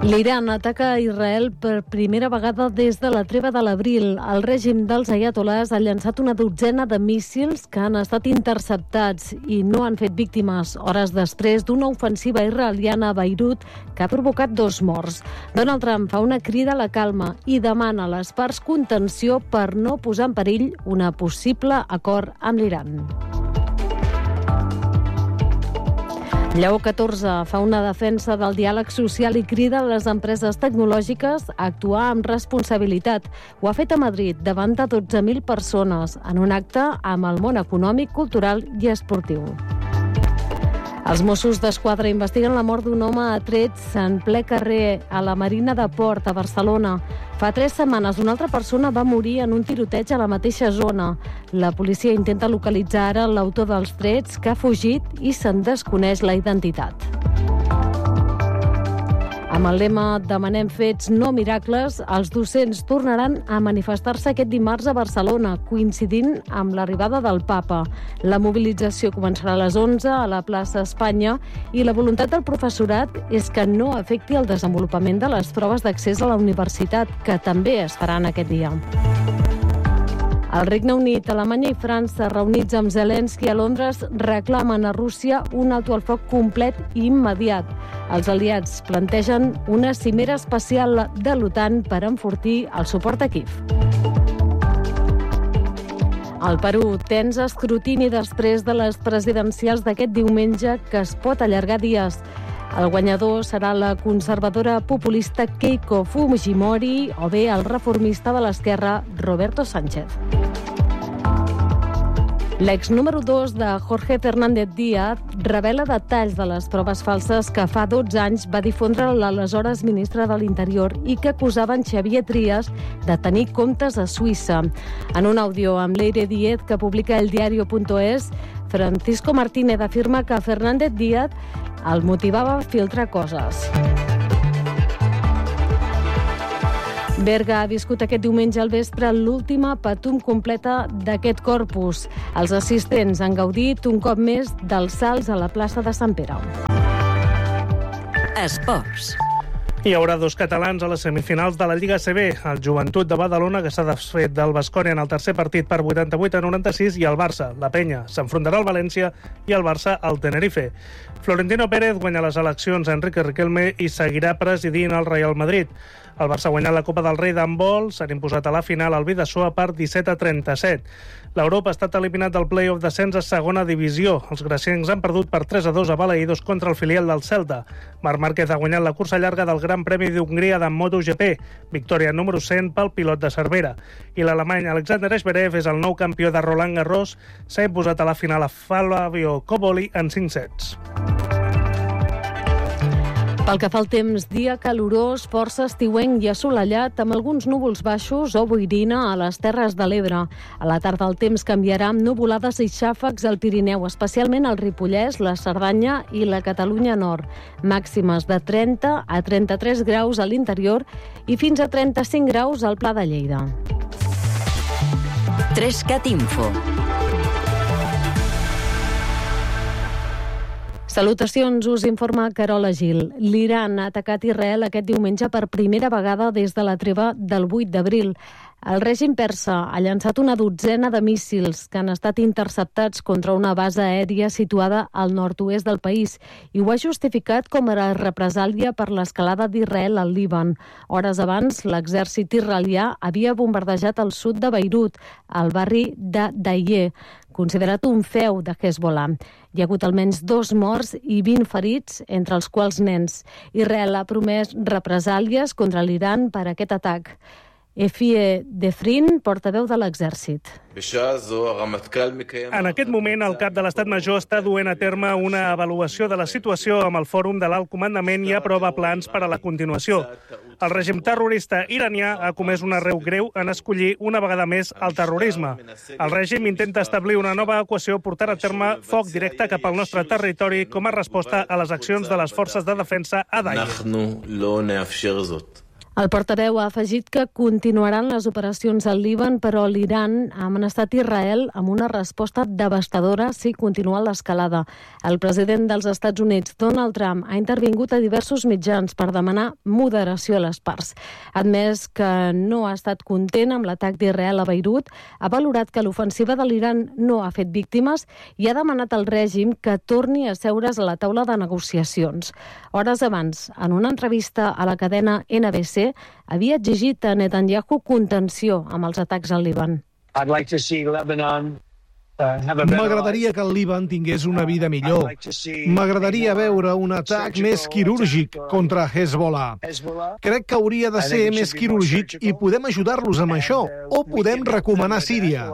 L'Iran ataca Israel per primera vegada des de la treva de l'abril. El règim dels aiatolars ha llançat una dotzena de míssils que han estat interceptats i no han fet víctimes, hores després d'una ofensiva israeliana a Beirut que ha provocat 2 morts. Donald Trump fa una crida a la calma i demana a les parts contenció per no posar en perill una possible acord amb l'Iran. Lleó XIV fa una defensa del diàleg social i crida a les empreses tecnològiques a actuar amb responsabilitat. Ho ha fet a Madrid davant de 12.000 persones en un acte amb el món econòmic, cultural i esportiu. Els Mossos d'Esquadra investiguen la mort d'un home a trets en ple carrer a la Marina de Port, a Barcelona. Fa 3 setmanes una altra persona va morir en un tiroteig a la mateixa zona. La policia intenta localitzar ara l'autor dels trets, que ha fugit i se'n desconeix la identitat. Amb el lema "Demanem fets, no miracles", els docents tornaran a manifestar-se aquest dimarts a Barcelona, coincidint amb l'arribada del Papa. La mobilització començarà a les 11 a la plaça Espanya i la voluntat del professorat és que no afecti el desenvolupament de les proves d'accés a la universitat, que també es faran aquest dia. El Regne Unit, Alemanya i França, reunits amb Zelensky a Londres, reclamen a Rússia un alto al foc complet i immediat. Els aliats plantegen una cimera especial de l'OTAN per enfortir el suport a Kíev. Al Perú, tens escrutini després de les presidencials d'aquest diumenge, que es pot allargar dies. El guanyador serà la conservadora populista Keiko Fujimori o bé el reformista de l'esquerra Roberto Sánchez. L'ex número 2 de Jorge Fernández Díaz revela detalls de les proves falses que fa 12 anys va difondre l'aleshores ministre de l'Interior i que acusaven Xavier Trias de tenir comptes a Suïssa. En un àudio amb Leire Díez que publica eldiario.es, Francisco Martínez afirma que Fernández Díaz el motivava a filtrar coses. Berga ha viscut aquest diumenge al vespre l'última Patum completa d'aquest corpus. Els assistents han gaudit un cop més dels salts a la plaça de Sant Pere. Esports. Hi haurà 2 catalans a les semifinals de la Lliga ACB. El Joventut de Badalona, que s'ha desfet del Baskonia en el tercer partit per 88-96, i el Barça. La Penya s'enfrontarà al València i el Barça al Tenerife. Florentino Pérez guanya les eleccions a Enrique Riquelme i seguirà presidint el Real Madrid. El Barça ha guanyat la Copa del Rei d'handbol, s'han imposat a la final al Bidasoa per 17-37. L'Europa ha estat eliminat del play-off d'ascens a segona divisió. Els graciencs han perdut per 3-2 a Balaïdos contra el filial del Celta. Marc Márquez ha guanyat la cursa llarga del Gran Premi d'Hongria de MotoGP, victòria número 100 pel pilot de Cervera. I l'alemany Alexander Zverev és el nou campió de Roland Garros, s'ha imposat a la final a Flavio Cobolli en 5 sets. Pel que fa al temps, dia calorós, força estiuenc i assolellat, amb alguns núvols baixos o boirina a les Terres de l'Ebre. A la tarda el temps canviarà amb nuvolades i xàfecs al Pirineu, especialment al Ripollès, la Cerdanya i la Catalunya Nord. Màximes de 30 a 33 graus a l'interior i fins a 35 graus al Pla de Lleida. 3CAT Info. Salutacions, us informa Carola Gil. L'Iran ha atacat Israel aquest diumenge per primera vegada des de la treva del 8 d'abril. El règim persa ha llançat una dotzena de míssils que han estat interceptats contra una base aèria situada al nord-oest del país i ho ha justificat com a represàlia per l'escalada d'Israel al Líban. Hores abans, l'exèrcit israelià havia bombardejat el sud de Beirut, al barri de Dayeh, considerat un feu de Hezbollah. Hi ha hagut almenys 2 morts i 20 ferits, entre els quals nens. Israel ha promès represàlies contra l'Iran per aquest atac. Efie Defrin, portaveu de l'exèrcit. En aquest moment, el cap de l'Estat Major està duent a terme una avaluació de la situació amb el Fòrum de l'Alt Comandament i aprova plans per a la continuació. El règim terrorista iranià ha comès un error greu en escollir una vegada més el terrorisme. El règim intenta establir una nova equació portant a terme foc directe cap al nostre territori com a resposta a les accions de les forces de defensa a Daesh. El portaveu ha afegit que continuaran les operacions al Líban, però l'Iran ha amenaçat Israel amb una resposta devastadora si continua l'escalada. El president dels Estats Units, Donald Trump, ha intervingut a diversos mitjans per demanar moderació a les parts. Ha admès que no ha estat content amb l'atac d'Israel a Beirut, ha valorat que l'ofensiva de l'Iran no ha fet víctimes i ha demanat al règim que torni a seure's a la taula de negociacions. Hores abans, en una entrevista a la cadena NBC, havia exigit a Netanyahu contenció amb els atacs al Líban. M'agradaria que el Líban tingués una vida millor. M'agradaria veure un atac més quirúrgic contra Hezbollah. Crec que hauria de ser més quirúrgic i podem ajudar-los amb això, o podem recomanar Síria.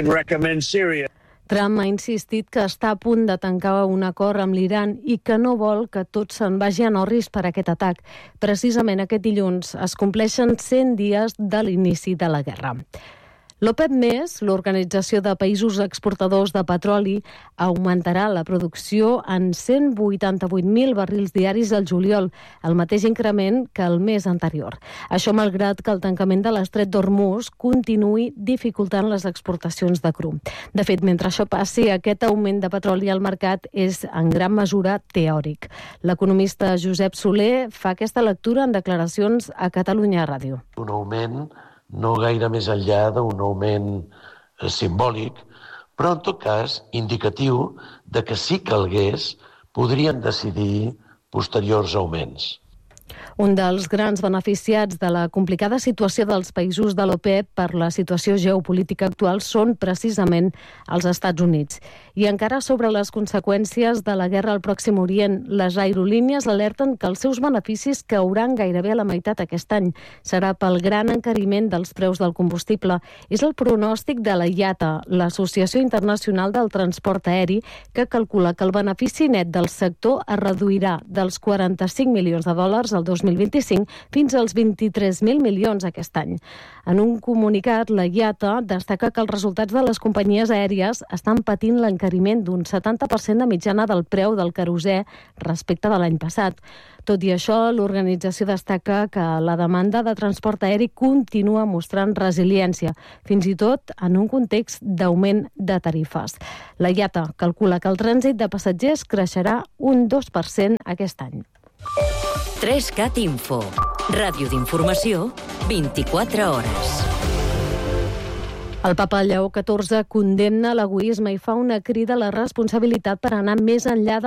Trump ha insistit que està a punt de tancar un acord amb l'Iran i que no vol que tot se'n vagi a Norris per aquest atac. Precisament aquest dilluns es compleixen 100 dies de l'inici de la guerra. L'OPEP+, l'Organització de Països Exportadors de Petroli, augmentarà la producció en 188.000 barrils diaris al juliol, el mateix increment que el mes anterior. Això malgrat que el tancament de l'estret d'Hormuz continuï dificultant les exportacions de cru. De fet, mentre això passi, aquest augment de petroli al mercat és en gran mesura teòric. L'economista Josep Soler fa aquesta lectura en declaracions a Catalunya Ràdio. Un augment no gaire més enllà d'un augment simbòlic, però en tot cas indicatiu de que si calgués podrien decidir posteriors augments. Un dels grans beneficiats de la complicada situació dels països de l'OPEP per la situació geopolítica actual són precisament els Estats Units. I encara sobre les conseqüències de la guerra al Pròxim Orient, les aerolínies alerten que els seus beneficis cauran gairebé a la meitat aquest any. Serà pel gran encariment dels preus del combustible. És el pronòstic de la IATA, l'Associació Internacional del Transport Aeri, que calcula que el benefici net del sector es reduirà dels 45 milions de dòlars al 2025 fins als 23.000 milions aquest any. En un comunicat, la IATA destaca que els resultats de les companyies aèries estan patint l'encariment d'un 70% de mitjana del preu del querosè respecte de l'any passat. Tot i això, l'organització destaca que la demanda de transport aeri continua mostrant resiliència, fins i tot en un context d'augment de tarifes. La IATA calcula que el trànsit de passatgers creixerà un 2% aquest any. 3CAT Info. Ràdio d'informació, 24 hores. El papa Lleó XIV condemna l'egoisme i fa una crida a la responsabilitat per anar més enllà